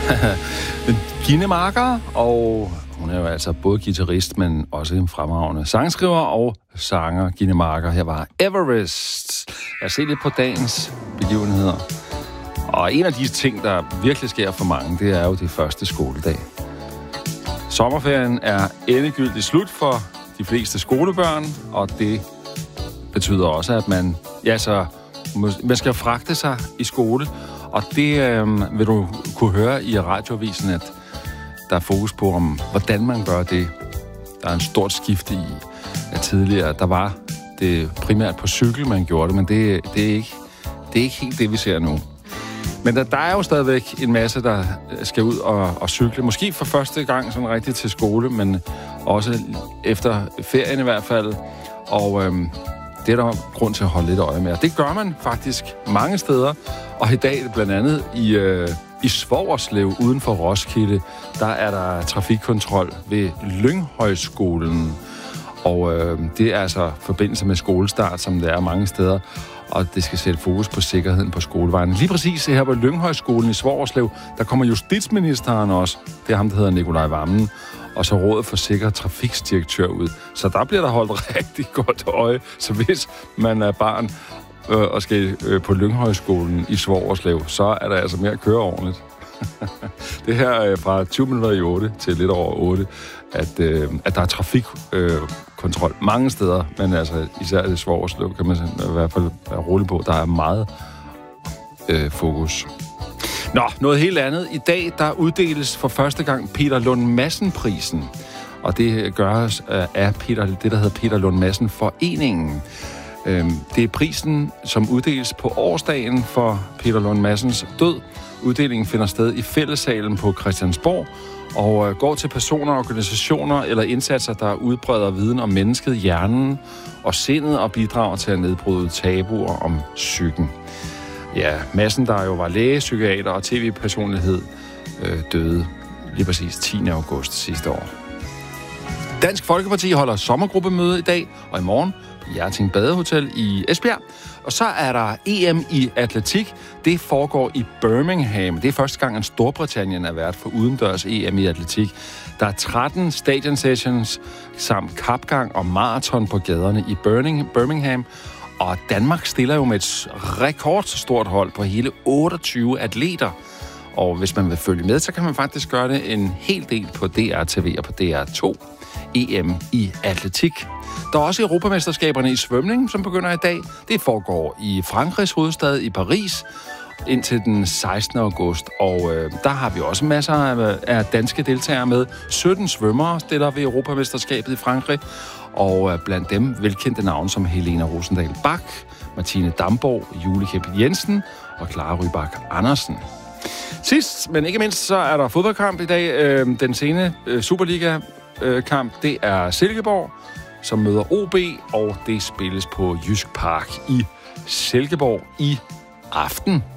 Gitte Marker, og hun er jo altså både guitarist, men også en fremragende sangskriver og sanger. Gitte Marker, her var Everest. Jeg ser lidt på dagens begivenheder. Og en af de ting, der virkelig sker for mange, det er jo det første skoledag. Sommerferien er endegyldigt slut for de fleste skolebørn, og det betyder også, at man skal fragte sig i skole. Og det vil du kunne høre i radioavisen, at der er fokus på, hvordan man gør det. Der er en stort skifte i, at tidligere, der var det primært på cykel, man gjorde det, men det er ikke helt det, vi ser nu. Men der er jo stadigvæk en masse, der skal ud og cykle. Måske for første gang sådan rigtigt til skole, men også efter ferien i hvert fald. Og det er der grund til at holde lidt øje med. Og det gør man faktisk mange steder. Og i dag blandt andet i Svogerslev uden for Roskilde, der er der trafikkontrol ved Lynghøjskolen. Og det er altså forbindelse med skolestart, som det er mange steder. Og det skal sætte fokus på sikkerheden på skolevejen. Lige præcis her på Lynghøjskolen i Svogerslev, der kommer justitsministeren også. Det er ham, der hedder Nikolaj Wammen. Og så rådet for sikker trafiksdirektør ud. Så der bliver der holdt rigtig godt øje. Så hvis man er barn og skal på Lynghøjskolen i Svogerslev, så er der altså mere at køre ordentligt. Det her er fra 20 minutter i 8 til lidt over 8, at der er trafikkontrol mange steder, men altså især i Svogerslev kan man i hvert fald være rolig på. Der er meget fokus. Nå, noget helt andet. I dag, der uddeles for første gang Peter Lund Madsen-prisen. Og det gøres af det, der hedder Peter Lund Madsen-foreningen. Det er prisen, som uddeles på årsdagen for Peter Lund Madsens død. Uddelingen finder sted i fællessalen på Christiansborg og går til personer, organisationer eller indsatser, der udbreder viden om mennesket, hjernen og sindet og bidrager til at nedbryde tabuer om psyken. Ja, Madsen, der jo var læge, psykiater og tv-personlighed, døde lige præcis 10. august sidste år. Dansk Folkeparti holder sommergruppemøde i dag og i morgen på Hjerting Badehotel i Esbjerg. Og så er der EM i atletik. Det foregår i Birmingham. Det er første gang, at Storbritannien er vært for udendørs EM i atletik. Der er 13 stadion sessions samt kapgang og maraton på gaderne i Birmingham. Og Danmark stiller jo med et rekordstort hold på hele 28 atleter. Og hvis man vil følge med, så kan man faktisk gøre det en hel del på DR-TV og på DR2. EM i atletik. Der er også Europamesterskaberne i svømning, som begynder i dag. Det foregår i Frankrigs hovedstad i Paris indtil den 16. august. Og der har vi også masser af danske deltagere med. 17 svømmere stiller ved Europamesterskabet i Frankrig. Og blandt dem velkendte navne som Helena Rosendal Bach, Martine Damborg, Julie Kjep Jensen og Clara Rybak Andersen. Sidst, men ikke mindst, så er der fodboldkamp i dag. Den sene Superliga-kamp, det er Silkeborg, som møder OB, og det spilles på Jysk Park i Silkeborg i aften.